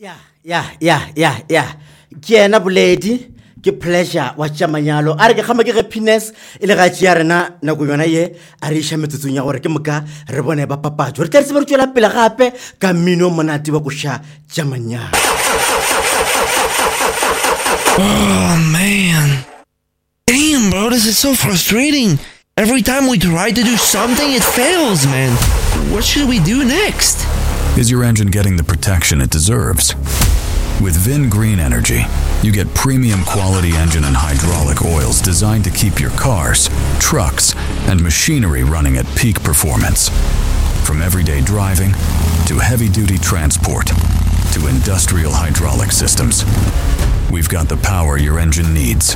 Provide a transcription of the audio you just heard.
ya ke ena boledi ke pleasure wa tšamanyalo a re ke gama ke happiness e le ga tšea rena nako yona ye a re iša metsotsong ya gore ke moka re bone ba papatso re tla re tsebe re tšwela pele gape ka mmino monate wa koša tšamanyalo. Oh man, damn bro, this is so frustrating. Every time we try to do something, it fails, man. What should we do next? Is your engine getting the protection it deserves? With Vin Green Energy, you get premium quality engine and hydraulic oils designed to keep your cars, trucks, and machinery running at peak performance. From everyday driving to heavy-duty transport to industrial hydraulic systems, we've got the power your engine needs.